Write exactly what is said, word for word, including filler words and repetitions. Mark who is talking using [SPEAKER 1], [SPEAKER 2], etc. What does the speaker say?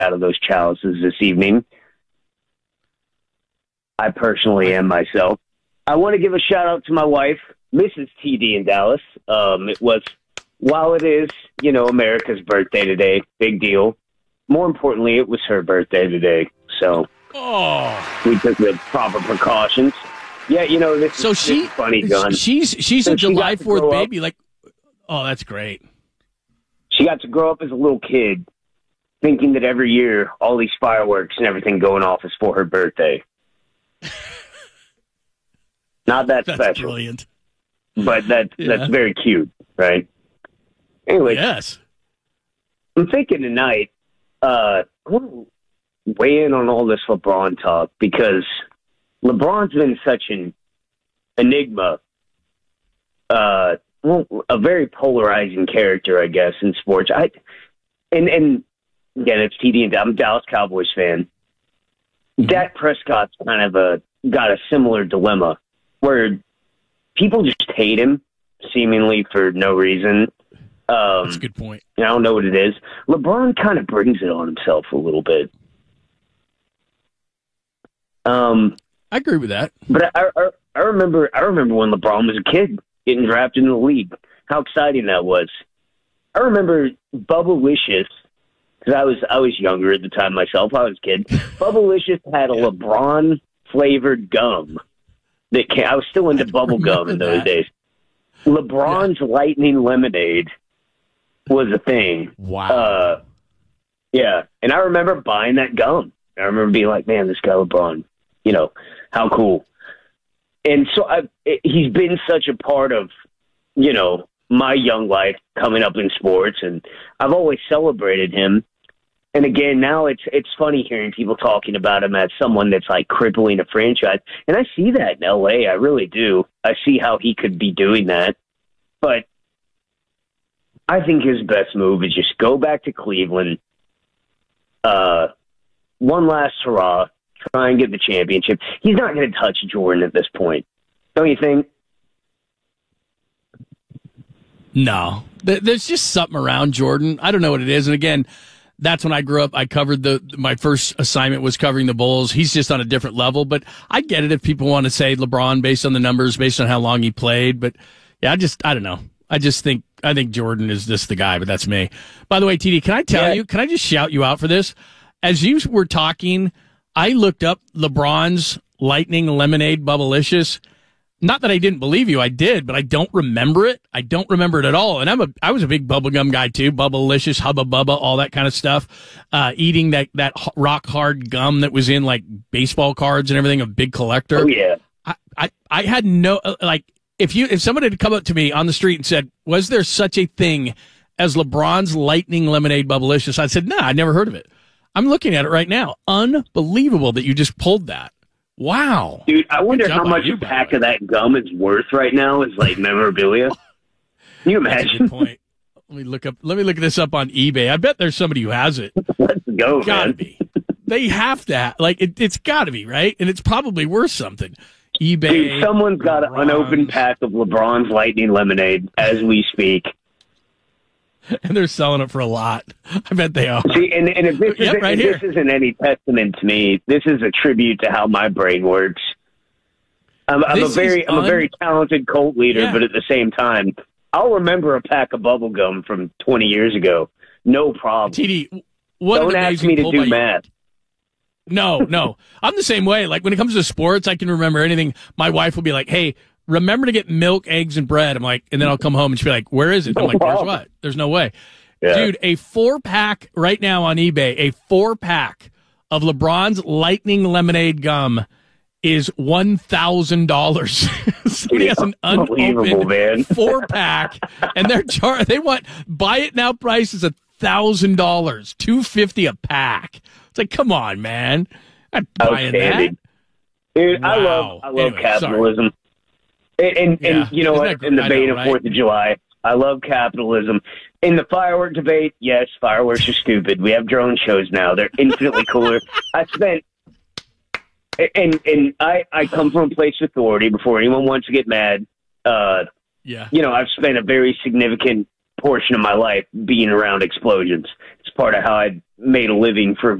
[SPEAKER 1] out of those chalices this evening. I personally am myself. I want to give a shout out to my wife, Missus T D in Dallas. Um, it was, while it is, you know, America's birthday today, big deal. More importantly, it was her birthday today. So
[SPEAKER 2] oh.
[SPEAKER 1] we took the proper precautions. Yeah, you know, this,
[SPEAKER 2] so
[SPEAKER 1] is,
[SPEAKER 2] she,
[SPEAKER 1] this is funny, Gun.
[SPEAKER 2] She's, she's
[SPEAKER 1] so
[SPEAKER 2] a July fourth baby.
[SPEAKER 1] Up.
[SPEAKER 2] Like, oh, that's great.
[SPEAKER 1] She got to grow up as a little kid thinking that every year all these fireworks and everything going off is for her birthday. Not that
[SPEAKER 2] that's
[SPEAKER 1] special.
[SPEAKER 2] Brilliant.
[SPEAKER 1] But that,
[SPEAKER 2] yeah.
[SPEAKER 1] that's very cute, right? Anyway,
[SPEAKER 2] yes.
[SPEAKER 1] I'm thinking tonight, uh, I want to weigh in on all this LeBron talk because LeBron's been such an enigma, uh, well, a very polarizing character, I guess, in sports. I and and again, it's T D, and I'm a Dallas Cowboys fan. Mm-hmm. Dak Prescott's kind of a got a similar dilemma where people just hate him, seemingly for no reason. Um,
[SPEAKER 2] That's a good point.
[SPEAKER 1] I don't know what it is. LeBron kind of brings it on himself a little bit. Um,
[SPEAKER 2] I agree with that.
[SPEAKER 1] But I, I, I remember, I remember when LeBron was a kid getting drafted in the league. How exciting that was! I remember Bubblicious because I was I was younger at the time myself. I was a kid. Bubblicious had a
[SPEAKER 2] yeah.
[SPEAKER 1] LeBron flavored gum that came, I was still into bubble gum in those
[SPEAKER 2] that.
[SPEAKER 1] days. LeBron's yeah. Lightning Lemonade was a thing.
[SPEAKER 2] Wow.
[SPEAKER 1] Uh, yeah, and I remember buying that gum. I remember being like, "Man, this guy LeBron, you know, how cool." And so I, he's been such a part of, you know, my young life coming up in sports, and I've always celebrated him. And again, now it's it's funny hearing people talking about him as someone that's like crippling a franchise. And I see that in L A. I really do. I see how he could be doing that. But I think his best move is just go back to Cleveland, uh, one last hurrah, try and get the championship. He's not going to touch Jordan at this point. Don't you think?
[SPEAKER 2] No. There's just something around Jordan. I don't know what it is. And again, that's when I grew up. I covered the, my first assignment was covering the Bulls. He's just on a different level, but I get it if people want to say LeBron based on the numbers, based on how long he played. But yeah, I just, I don't know. I just think, I think Jordan is just the guy, but that's me. By the way, T D, can I tell yeah. you, can I just shout you out for this? As you were talking, I looked up LeBron's Lightning Lemonade Bubblicious. Not that I didn't believe you, I did, but I don't remember it. I don't remember it at all. And I'm a, I was a big bubblegum guy too. Bubblicious, Hubba Bubba, all that kind of stuff. Uh, eating that, that rock hard gum that was in like baseball cards and everything, a big collector.
[SPEAKER 1] Oh yeah.
[SPEAKER 2] I, I, I had no, like, if you, if somebody had come up to me on the street and said, was there such a thing as LeBron's Lightning Lemonade Bubblicious? I said, no, nah, I never heard of it. I'm looking at it right now. Unbelievable that you just pulled that. Wow.
[SPEAKER 1] Dude, I wonder how much you, a pack of that gum is worth right now as like memorabilia. Can you imagine?
[SPEAKER 2] That's a good point. Let me look up let me look this up on eBay. I bet there's somebody who has it.
[SPEAKER 1] Let's go,
[SPEAKER 2] gotta
[SPEAKER 1] man.
[SPEAKER 2] be. They have to have, like it, it's gotta be, right? And it's probably worth something. eBay.
[SPEAKER 1] Dude, someone's got LeBron's. An unopened pack of LeBron's Lightning Lemonade as we speak.
[SPEAKER 2] And they're selling it for a lot. I bet they are.
[SPEAKER 1] See, and, and if, this,
[SPEAKER 2] yep,
[SPEAKER 1] isn't,
[SPEAKER 2] right
[SPEAKER 1] if this isn't any testament to me, this is a tribute to how my brain works. I'm, I'm a very, I'm un- a very talented cult leader, yeah. but at the same time, I'll remember a pack of bubble gum from twenty years ago. No problem.
[SPEAKER 2] T D, what
[SPEAKER 1] Don't ask me to do math.
[SPEAKER 2] No, no. I'm the same way. Like when it comes to sports, I can remember anything. My wife will be like, "Hey, remember to get milk, eggs, and bread." I'm like, and then I'll come home and she'll be like, "Where is it?" I'm like, "Where's what?" There's no way. Yeah. Dude, a four pack right now on eBay, a four pack of LeBron's Lightning Lemonade gum is one thousand dollars. Somebody has an unopened
[SPEAKER 1] man.
[SPEAKER 2] four pack and they're char- they want buy it now price is a thousand dollars, two fifty a pack. It's like, come on, man. I'm buying that.
[SPEAKER 1] Dude,
[SPEAKER 2] wow.
[SPEAKER 1] I love, I love
[SPEAKER 2] anyway,
[SPEAKER 1] capitalism. And, and,
[SPEAKER 2] yeah.
[SPEAKER 1] and you know what? In the vein of Fourth of July, I love capitalism. In the firework debate, yes, fireworks are stupid. We have drone shows now; they're infinitely cooler. I spent, and and I I come from a place of authority. Before anyone wants to get mad, uh,
[SPEAKER 2] yeah,
[SPEAKER 1] you know, I've spent a very significant portion of my life being around explosions. It's part of how I made a living for